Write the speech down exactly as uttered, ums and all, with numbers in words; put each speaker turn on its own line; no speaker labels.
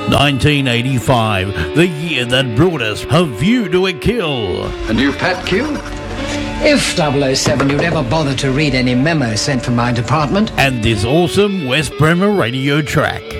nineteen eighty-five, the year that brought us A View to a Kill.
A new pet, Q?
If double oh seven you'd ever bother to read any memos sent from my department.
And this awesome West Bremer radio track.